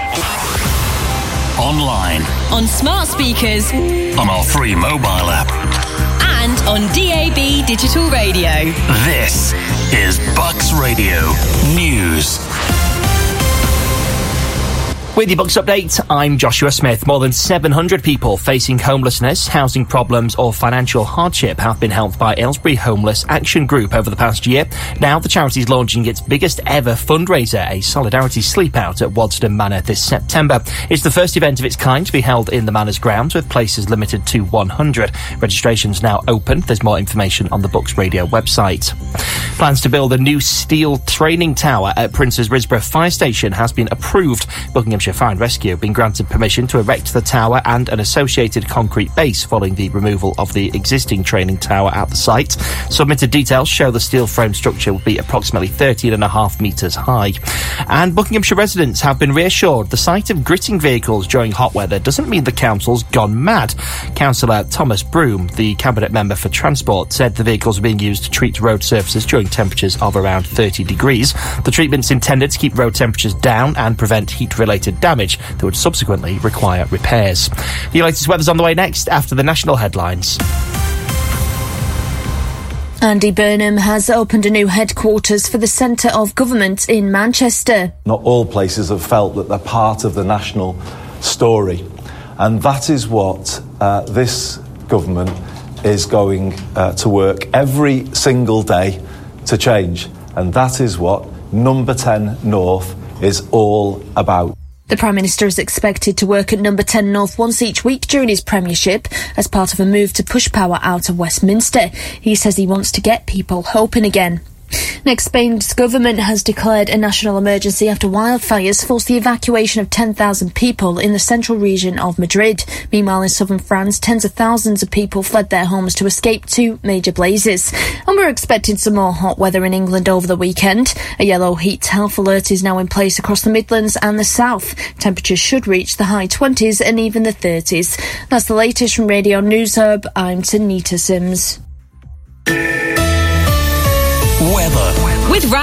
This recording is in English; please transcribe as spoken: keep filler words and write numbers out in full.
Online. On smart speakers. On our free mobile app. And on D A B digital radio. This is Bucks Radio News. With your Bucks update, I'm Joshua Smith. More than seven hundred people facing homelessness, housing problems or financial hardship have been helped by Aylesbury Homeless Action Group over the past year. Now the charity is launching its biggest ever fundraiser, a Solidarity Sleep Out at Wadston Manor this September. It's the first event of its kind to be held in the Manor's grounds, with places limited to one hundred. Registration's now open. There's more information on the Bucks Radio website. Plans to build a new steel training tower at Princes Risborough Fire Station has been approved. Buckinghamshire Fire and Rescue have been granted permission to erect the tower and an associated concrete base following the removal of the existing training tower at the site. Submitted details show the steel frame structure will be approximately thirteen and a half metres high. And Buckinghamshire residents have been reassured the sight of gritting vehicles during hot weather doesn't mean the council's gone mad. Councillor Thomas Broom, the Cabinet Member for Transport, said the vehicles are being used to treat road surfaces during temperatures of around thirty degrees. The treatment's intended to keep road temperatures down and prevent heat-related damage that would subsequently require repairs. The latest weather's on the way next after the national headlines. Andy Burnham has opened a new headquarters for the Centre of Government in Manchester. Not all places have felt that they're part of the national story, and that is what uh, this government is going uh, to work every single day to change, and that is what Number ten North is all about. The Prime Minister is expected to work at Number ten North once each week during his premiership as part of a move to push power out of Westminster. He says he wants to get people hoping again. Next, Spain's government has declared a national emergency after wildfires forced the evacuation of ten thousand people in the central region of Madrid. Meanwhile, in southern France, tens of thousands of people fled their homes to escape two major blazes. And we're expecting some more hot weather in England over the weekend. A yellow heat health alert is now in place across the Midlands and the South. Temperatures should reach the high twenties and even the thirties. That's the latest from Radio News Hub. I'm Tanita Sims. Weather. With